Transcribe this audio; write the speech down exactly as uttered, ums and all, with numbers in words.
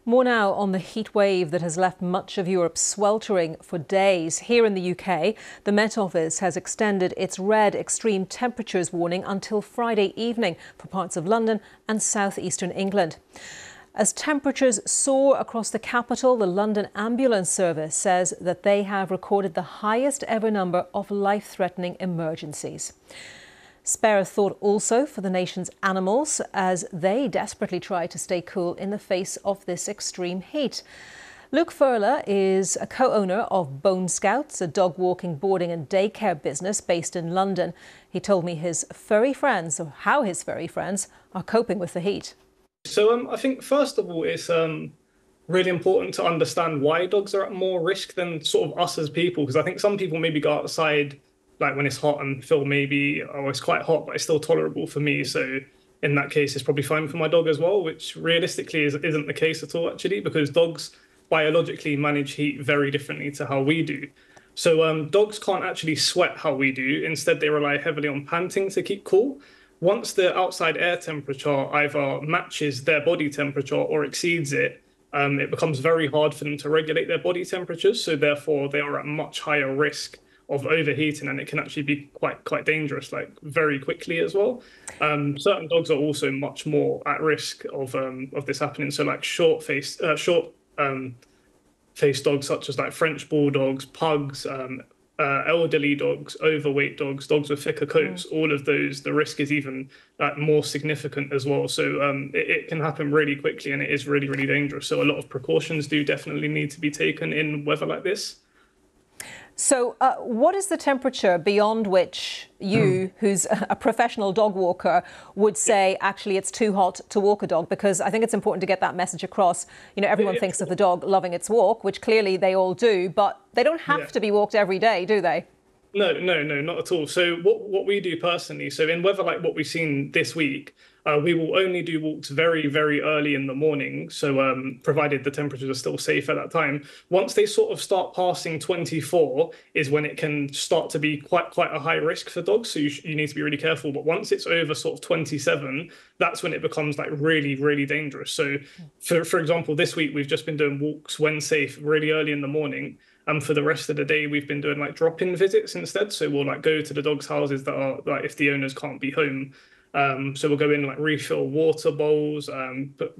More now on the heat wave that has left much of Europe sweltering for days. Here in the U K, the Met Office has extended its red extreme temperatures warning until Friday evening for parts of London and southeastern England. As temperatures soar across the capital, the London Ambulance Service says that they have recorded the highest ever number of life-threatening emergencies. Spare a thought also for the nation's animals as they desperately try to stay cool in the face of this extreme heat. Luke Furler is a co-owner of Bone Scouts, a dog walking, boarding and daycare business based in London. He told me his furry friends, or how his furry friends, are coping with the heat. So um, I think first of all, it's um, really important to understand why dogs are at more risk than sort of us as people, because I think some people maybe go outside like when it's hot and feel maybe, oh, it's quite hot, but it's still tolerable for me. So in that case, it's probably fine for my dog as well, which realistically is, isn't the case at all, actually, because dogs biologically manage heat very differently to how we do. So um, dogs can't actually sweat how we do. Instead, they rely heavily on panting to keep cool. Once the outside air temperature either matches their body temperature or exceeds it, um, it becomes very hard for them to regulate their body temperatures. So therefore, they are at much higher risk of overheating, and it can actually be quite quite dangerous, like very quickly as well. Um, certain dogs are also much more at risk of um, of this happening. So like short face, uh, short um, face dogs such as like French bulldogs, pugs, um, uh, elderly dogs, overweight dogs, dogs with thicker coats. Mm. All of those, the risk is even like more significant as well. So um, it, it can happen really quickly, and it is really really dangerous. So a lot of precautions do definitely need to be taken in weather like this. So uh, what is the temperature beyond which you, who's a professional dog walker, would say actually it's too hot to walk a dog? Because I think it's important to get that message across. You know, everyone thinks of the dog loving its walk, which clearly they all do, but they don't have yeah. to be walked every day, do they? No, no, no, not at all. So what, what we do personally, so in weather like what we've seen this week, uh, we will only do walks very, very early in the morning. So um, provided the temperatures are still safe at that time. Once they sort of start passing twenty-four is when it can start to be quite, quite a high risk for dogs. So you, you need to be really careful. But once it's over sort of twenty-seven, that's when it becomes like really, really dangerous. So for, for example, this week, we've just been doing walks when safe really early in the morning. And for the rest of the day, we've been doing like drop-in visits instead. So we'll like go to the dogs' houses that are like if the owners can't be home. Um, so we'll go in like refill water bowls, um, put